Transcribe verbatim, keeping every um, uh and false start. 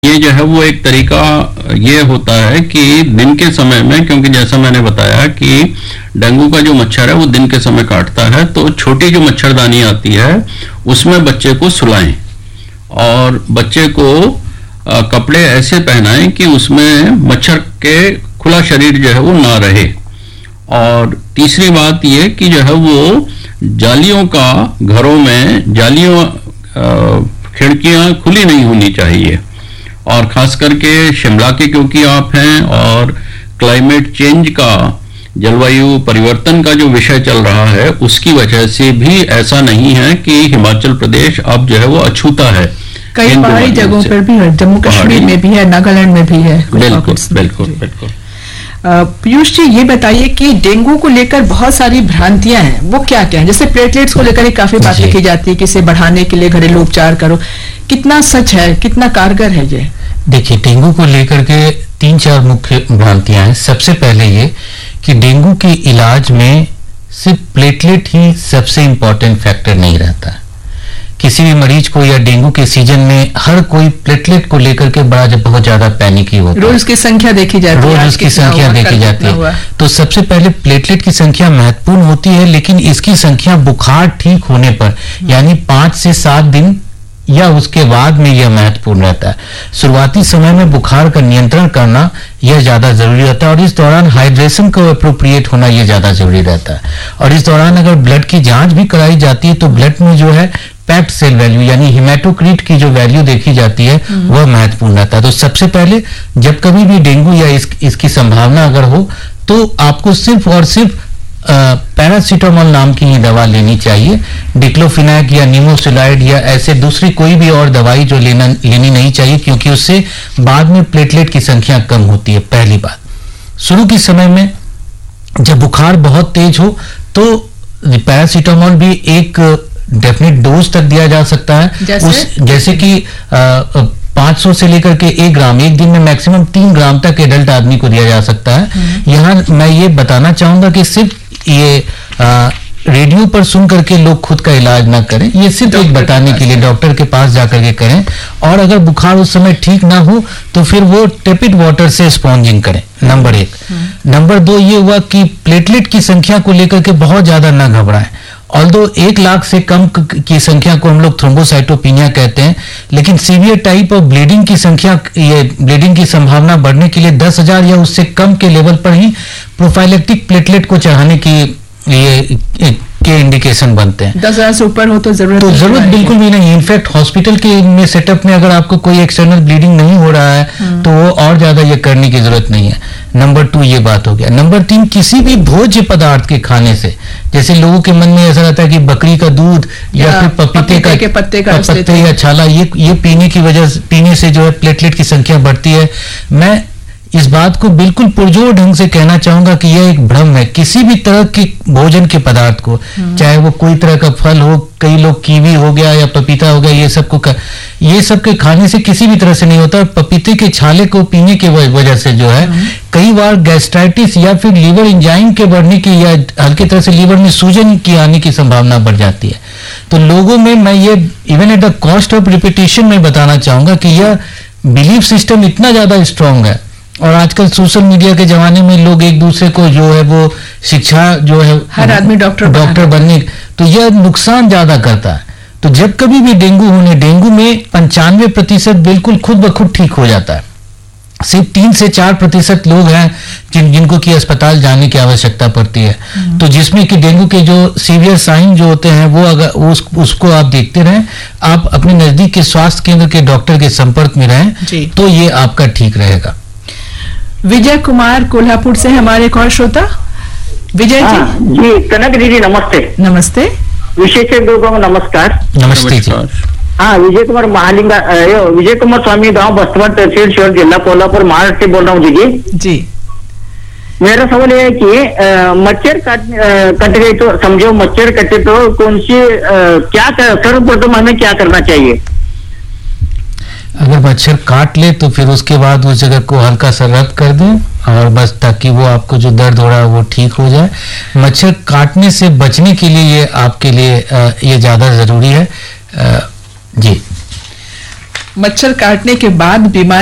ये जो है वो एक तरीका ये होता है कि दिन के समय में, क्योंकि जैसा मैंने बताया कि डेंगू का जो मच्छर है वो दिन के समय काटता है, तो छोटी जो मच्छरदानी आती है उसमें बच्चे को सुलाएं और बच्चे को आ, कपड़े ऐसे पहनाएं कि उसमें मच्छर के खुला शरीर जो है वो ना रहे। और तीसरी बात ये कि जो है वो जालियों का, घरों में जालियों खिड़कियां खुली नहीं होनी चाहिए, और खास करके शिमला के क्योंकि आप हैं और क्लाइमेट चेंज का, जलवायु परिवर्तन का जो विषय चल रहा है उसकी वजह से भी ऐसा नहीं है कि हिमाचल प्रदेश अब जो है वो अछूता है। कई पहाड़ी जगहों पर भी है, जम्मू कश्मीर में भी है, नागालैंड में भी है। बिल्कुल बिल्कुल बिल्कुल। पीयूष जी, ये बताइए कि डेंगू को लेकर बहुत सारी भ्रांतियां हैं, वो क्या क्या है? जैसे प्लेटलेट्स को लेकर काफी बातें की जाती है कि इसे बढ़ाने के लिए घरेलू उपचार करो, कितना सच है, कितना कारगर है ये? देखिए, डेंगू को लेकर के तीन चार मुख्य भ्रांतियां हैं। सबसे पहले ये कि डेंगू के इलाज में सिर्फ प्लेटलेट ही सबसे इंपॉर्टेंट फैक्टर नहीं रहता। किसी भी मरीज को या डेंगू के सीजन में हर कोई प्लेटलेट को लेकर के बड़ा जब बहुत ज्यादा पैनिक ही होता है। रोज उसकी संख्या देखी जाती है, रोज उसकी संख्या देखी जाती है। तो सबसे पहले प्लेटलेट की संख्या महत्वपूर्ण होती है, लेकिन इसकी संख्या बुखार ठीक होने पर यानी पांच से सात दिन या उसके बाद में यह महत्वपूर्ण रहता है। शुरुआती समय में बुखार का नियंत्रण करना यह ज्यादा जरूरी रहता है, और इस दौरान हाइड्रेशन का अप्रोप्रिएट होना यह ज्यादा जरूरी रहता है। और इस दौरान अगर ब्लड की जांच भी कराई जाती है तो ब्लड में जो है पैक्ड सेल वैल्यू यानी हिमेटोक्रीट की जो वैल्यू देखी जाती है वह महत्वपूर्ण रहता है। तो सबसे पहले जब कभी भी डेंगू या इस, इसकी संभावना अगर हो तो आपको सिर्फ और सिर्फ पैरासीटामोल नाम की ही दवा लेनी चाहिए। डिक्लोफिनैक या निमोसिलाइड या ऐसे दूसरी कोई भी और दवाई जो लेना लेनी नहीं चाहिए, क्योंकि उससे बाद में प्लेटलेट की संख्या कम होती है। पहली बात, शुरू के समय में जब बुखार बहुत तेज हो तो पैरासीटामोल भी एक डेफिनेट डोज तक दिया जा सकता है। जैसे, उस जैसे कि पाँच सौ से लेकर के एक ग्राम, एक दिन में मैक्सिमम तीन ग्राम तक एडल्ट आदमी को दिया जा सकता है। यहाँ मैं ये बताना चाहूंगा कि सिर्फ ये आ, रेडियो पर सुन करके लोग खुद का इलाज ना करें, ये सिर्फ एक बताने के लिए डॉक्टर के पास जाकर के करें। और अगर बुखार उस समय ठीक ना हो तो फिर वो टेपिड वाटर से स्पॉन्जिंग करें, नंबर एक। नंबर दो ये हुआ कि प्लेटलेट की संख्या को लेकर के बहुत ज्यादा ना घबराएं। ऑल्दो एक लाख से कम की संख्या को हम लोग थ्रोम्बोसाइटोपिनिया कहते हैं, लेकिन सीवियर टाइप और ब्लीडिंग की संख्या, ये ब्लीडिंग की संभावना बढ़ने के लिए दस हजार या उससे कम के लेवल पर ही प्रोफाइलेक्टिक प्लेटलेट को चढ़ाने की ये के इंडिकेशन बनते हैं। दस हजार से ऊपर हो तो जरूरत तो जरूरत बिल्कुल भी नहीं। इनफैक्ट हॉस्पिटल के में सेटअप में अगर आपको कोई एक्सटर्नल ब्लीडिंग नहीं हो रहा है तो वो और ज्यादा ये करने की जरूरत नहीं है। नंबर टू ये बात हो गया। नंबर तीन, किसी भी भोज्य पदार्थ के खाने से, जैसे लोगों के मन में ऐसा रहता है कि बकरी का दूध या, या फिर पपीते का के पत्ते का पत्ते या छाला, ये ये पीने की वजह पीने से जो है प्लेटलेट की संख्या बढ़ती है। मैं इस बात को बिल्कुल पुरजोर ढंग से कहना चाहूंगा कि यह एक भ्रम है। किसी भी तरह के भोजन के पदार्थ को, चाहे वो कोई तरह का फल हो, कई लोग कीवी हो गया या पपीता हो गया, ये सब को कर, ये सब के खाने से किसी भी तरह से नहीं होता। पपीते के छाले को पीने की वजह से जो है कई बार गैस्ट्राइटिस या फिर लीवर एंजाइम के बढ़ने की या हल्की तरह से लीवर में सूजन की आने की संभावना बढ़ जाती है। तो लोगों में मैं ये even at the cost of repetition में बताना चाहूंगा कि यह बिलीफ सिस्टम इतना ज्यादा स्ट्रांग है, और आजकल सोशल मीडिया के जमाने में लोग एक दूसरे को जो है वो शिक्षा जो है हर आदमी डॉक्टर डॉक्टर बनने, तो यह नुकसान ज्यादा करता है। तो जब कभी भी डेंगू होने, डेंगू में पंचानवे प्रतिशत बिल्कुल खुद ब खुद ठीक हो जाता है। सिर्फ तीन से चार प्रतिशत लोग हैं जिन जिनको की अस्पताल जाने की आवश्यकता पड़ती है। तो जिसमें कि डेंगू के जो सीवियर साइन जो होते हैं वो अगर उस, उसको आप देखते रहें, आप अपने नजदीक के स्वास्थ्य केंद्र के डॉक्टर के संपर्क में रहें, तो ये आपका ठीक रहेगा। विजय कुमार कोल्हापुर से हमारे एक और श्रोता। विजय जी। हाँ, जी कनक दीदी नमस्ते। नमस्ते। विशेषज्ञों को नमस्कार। नमस्ते जी। हाँ, विजय कुमार महालिंगा, विजय कुमार स्वामी, गांव बस्तवा, तहसील शिवर, जिला कोल्हापुर, महाराष्ट्र से बोल रहा हूँ दीदी जी। मेरा सवाल यह है कि आ, मच्छर काट कट गई तो समझो मच्छर कटे तो कौन सी आ, क्या सर्वप्रथम हमें क्या करना चाहिए? अगर मच्छर काट ले तो फिर उसके बाद उस जगह को हल्का सा रब कर दें और बस, ताकि वो आपको जो दर्द हो रहा है वो ठीक हो जाए। मच्छर काटने से बचने के लिए ये आपके लिए ये ज्यादा जरूरी है। जी मच्छर काटने के बाद बीमारी